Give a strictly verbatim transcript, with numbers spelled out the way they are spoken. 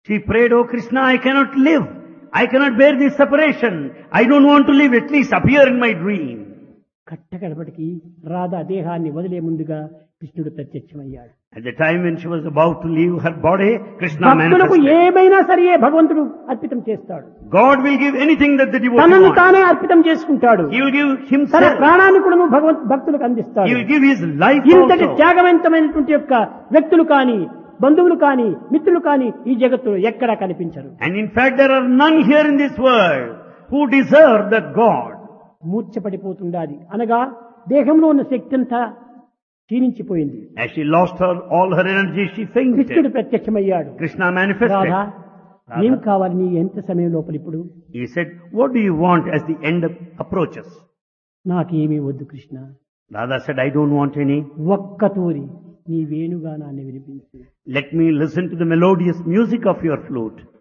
She prayed, "Oh Krishna, I cannot live. I cannot bear this separation. I don't want to live. At least appear in my dream." కట్టకడపటికి Radha దేహాన్ని వదిలే ముందుగా కృష్ణుడు ప్రత్యక్షమయ్యాడు. At the time when she was about to leave her body, Krishna భక్తులకు manifested. ఏమైనా సరే భగవంతుడు అర్పితం చేస్తాడు. God will give anything that the devotee తనను wants. తానే అర్పితం చేసుకుంటాడు. He will give తన himself. ప్రాణాన్ని కూడా భగవంత్ భక్తులకు అందిస్తాడు. He will give his life ఇంతటి also. త్యాగవంతమైనటువంటి యొక్క వ్యక్తులు కానీ బంధువులు కానీ మిత్రులు కానీ ఈ జగత్తులో ఎక్కడా కనిపించరు. And in fact, there are none here in this world who deserve that God. మూర్ఛపడిపోతుండాలి అనగా దేహంలో ఉన్న శక్తి అంతా క్షీణించిపోయింది. As she lost her all her energy, she కృష్ణుడు fainted. ప్రత్యక్షమయ్యాడు. Krishna manifested. రాధా ఏం కావాలి నీ ఎంత సమయం లోపల ఇప్పుడు? He said, "What do you want as the end of- approaches?" నాకేమీ వద్దు Krishna, Radha said, "I don't want any. ఒక్క తూరి నీ వేణుగానాన్ని వినిపించు." Let me listen to the melodious music of your flute."